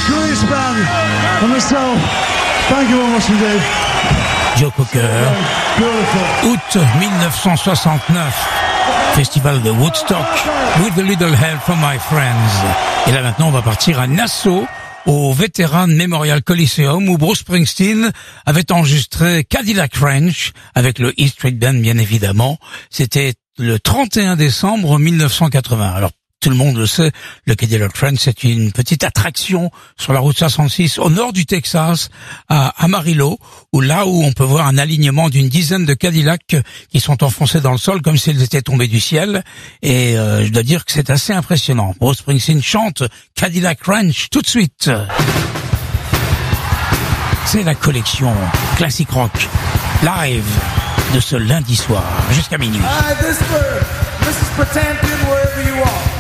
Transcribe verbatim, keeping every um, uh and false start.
Grease Band and myself. Thank you very much indeed. Joe Cocker. Août dix-neuf cent soixante-neuf. Festival de Woodstock. With a little help from my friends. Et là maintenant, on va partir à Nassau, au Veteran Memorial Coliseum, où Bruce Springsteen avait enregistré Cadillac Ranch avec le E Street Band, bien évidemment. C'était le trente et un décembre mille neuf cent quatre-vingts. Alors, tout le monde le sait, le Cadillac Ranch, c'est une petite attraction sur la route soixante-six au nord du Texas, à Amarillo, où là où on peut voir un alignement d'une dizaine de Cadillacs qui sont enfoncés dans le sol comme s'ils étaient tombés du ciel. Et euh, je dois dire que c'est assez impressionnant. Bruce Springsteen chante Cadillac Ranch tout de suite. C'est la collection Classic Rock live de ce lundi soir jusqu'à minuit. Hi, this, this is Pretend wherever you are.